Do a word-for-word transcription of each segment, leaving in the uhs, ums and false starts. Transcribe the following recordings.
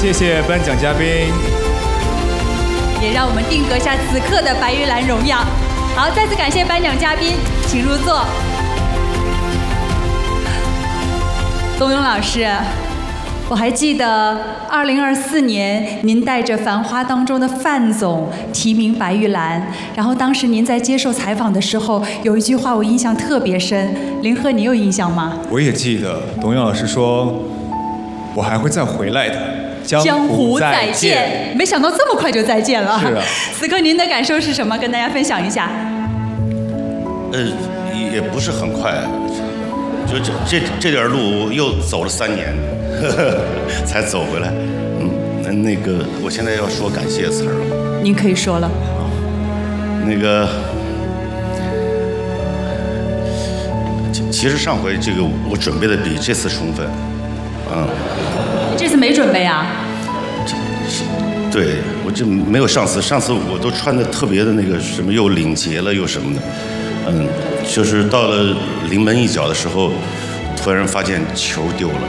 谢谢颁奖嘉宾， 也让我们定格下此刻的白玉兰荣耀。好，再次感谢颁奖嘉宾，请入座。董勇老师，我还记得二零二四年您带着《繁花》当中的范总提名白玉兰，然后当时您在接受采访的时候有一句话我印象特别深，林鹤你有印象吗？ 我也记得董勇老师说，我还会再回来的。 江湖再见，没想到这么快就再见了。 是啊， 此刻您的感受是什么？跟大家分享一下。 呃，也不是很快，就这这这点路又走了三年，呵呵才走回来。嗯，那那个，我现在要说感谢词儿了。 您可以说了。 那个，其实上回这个我准备的比这次充分，嗯。 这次没准备啊？ 对，我这没有上次，上次我都穿的特别的那个什么，又领结了又什么的，嗯，就是到了临门一脚的时候，突然发现球丢了。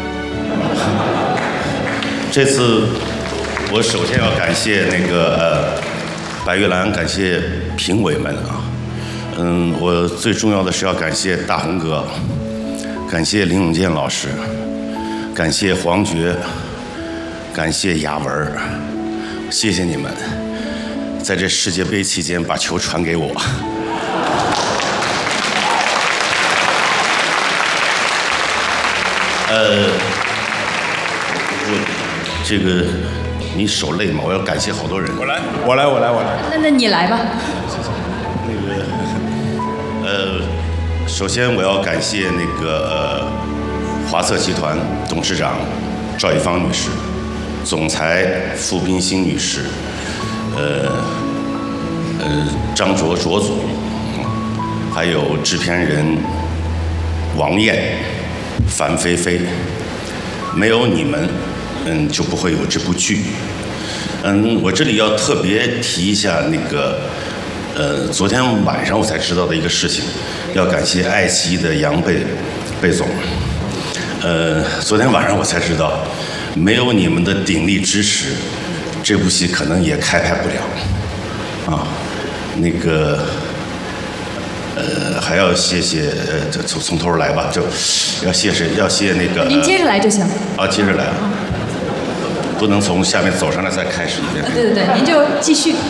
这次我首先要感谢那个呃白玉兰，感谢评委们啊，嗯，我最重要的是要感谢大红哥，感谢林永健老师。感谢黄觉，感谢雅文，谢谢你们，在这世界杯期间把球传给我。呃，我这个你手累吗？我要感谢好多人。 我来，我来，我来，我来。 那那你来吧。 那个，呃，首先我要感谢那个。呃华策集团董事长赵一芳女士，总裁付冰心女士，呃呃张卓卓总，还有制片人王艳、樊菲菲，没有你们，嗯，就不会有这部剧。嗯，我这里要特别提一下那个，呃，昨天晚上我才知道的一个事情，要感谢爱奇艺的杨贝贝总。呃，昨天晚上我才知道，没有你们的鼎力支持，这部戏可能也开拍不了。啊，那个，呃，还要谢谢，呃，就从从头来吧，就要谢谁？要谢那个。 您接着来就行。 啊，接着来，不能从下面走上来再开始一遍。 对对对，您就继续。